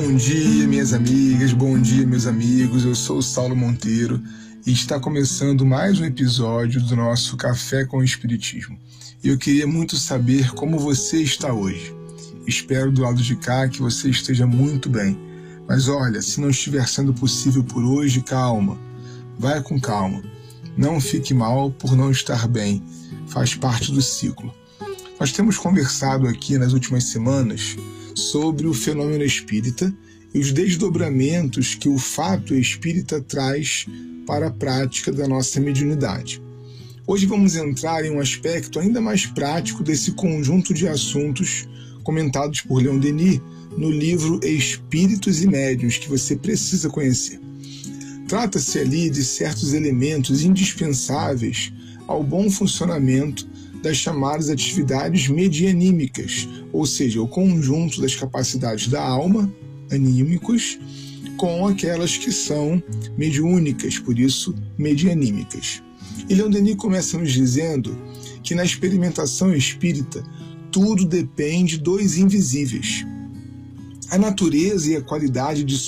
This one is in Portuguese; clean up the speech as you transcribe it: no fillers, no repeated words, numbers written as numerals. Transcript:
Bom dia, minhas amigas, bom dia, meus amigos. Eu sou o Saulo Monteiro e está começando mais um episódio do nosso Café com o Espiritismo. Eu queria muito saber como você está hoje. Espero do lado de cá que você esteja muito bem. Mas olha, se não estiver sendo possível por hoje, calma. Vai com calma. Não fique mal por não estar bem. Faz parte do ciclo. Nós temos conversado aqui nas últimas semanas sobre o fenômeno espírita e os desdobramentos que o fato espírita traz para a prática da nossa mediunidade. Hoje vamos entrar em um aspecto ainda mais prático desse conjunto de assuntos comentados por Leon Denis no livro Espíritos e Médiuns, que você precisa conhecer. Trata-se ali de certos elementos indispensáveis ao bom funcionamento das chamadas atividades medianímicas, ou seja, o conjunto das capacidades da alma, anímicos, com aquelas que são mediúnicas, por isso medianímicas. E Leon Denis começa nos dizendo que na experimentação espírita tudo depende dos invisíveis. A natureza e a qualidade de